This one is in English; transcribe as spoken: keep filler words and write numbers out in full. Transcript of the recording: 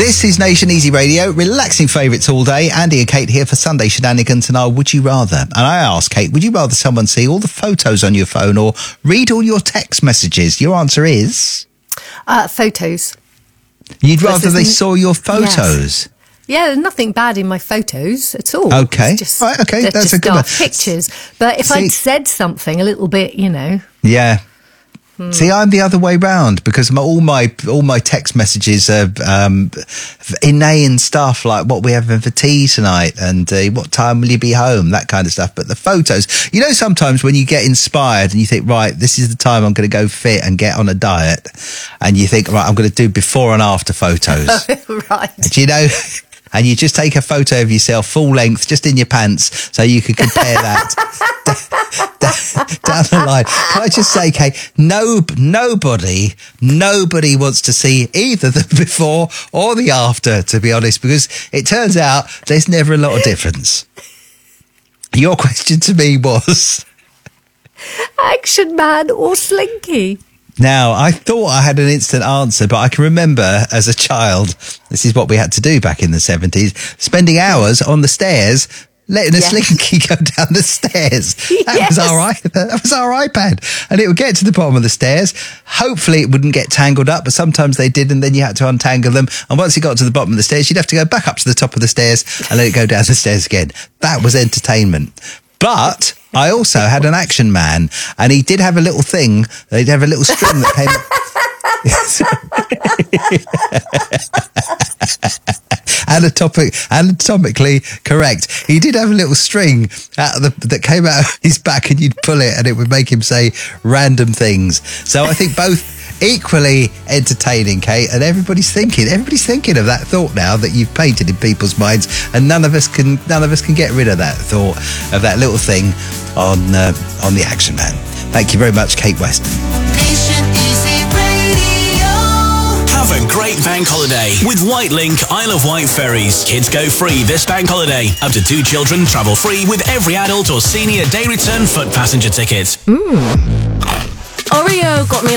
This is Nation Easy Radio, relaxing favourites all day. Andy and Kate here for Sunday Shenanigans and our Would You Rather. And I asked Kate, would you rather someone see all the photos on your phone or read all your text messages? Your answer is? Uh, photos. You'd rather they saw your photos? Yes. Yeah, there's nothing bad in my photos at all. Okay, It's just, right, okay, they're that's just a good dark one. pictures. But if See- I'd said something a little bit, you know... Yeah. Hmm. See, I'm the other way round because my, all my all my text messages are um, inane stuff like what we having for tea tonight and uh, what time will you be home, that kind of stuff. But the photos, you know, sometimes when you get inspired and you think, right, this is the time I'm going to go fit and get on a diet, and you think, right, I'm going to do before and after photos. Right. Do you know? And you just take a photo of yourself full length, just in your pants, so you can compare that down the line. Can I just say, Kate, no, nobody, nobody wants to see either the before or the after, to be honest, because it turns out there's never a lot of difference. Your question to me was... Action Man or Slinky? Now, I thought I had an instant answer, but I can remember as a child, this is what we had to do back in the seventies, spending hours on the stairs, letting a Yes. slinky go down the stairs. That Yes. was our i- that was our iPad. And it would get to the bottom of the stairs. Hopefully it wouldn't get tangled up, but sometimes they did, and then you had to untangle them. And once it got to the bottom of the stairs, you'd have to go back up to the top of the stairs and let it go down the stairs again. That was entertainment. But I also had an Action Man, and he did have a little thing. He'd have a little string that came... Anatomic, anatomically correct. He did have a little string out of the, that came out of his back, and you'd pull it and it would make him say random things. So I think both equally entertaining, Kate, and everybody's thinking everybody's thinking of that thought now that you've painted in people's minds, and none of us can none of us can get rid of that thought of that little thing on uh, on the Action Man. Thank you very much, Kate Weston. Nation Easy Radio. Have a great bank holiday with Whitelink Isle of Wight ferries. Kids go free this bank holiday. Up to two children travel free with every adult or senior day return foot passenger ticket. Oreo got me